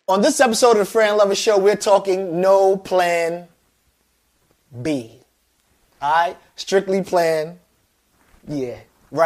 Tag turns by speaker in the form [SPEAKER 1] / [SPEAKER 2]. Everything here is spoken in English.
[SPEAKER 1] On this episode of the Fran Lover Show, we're talking no plan B. All right? Strictly plan, yeah.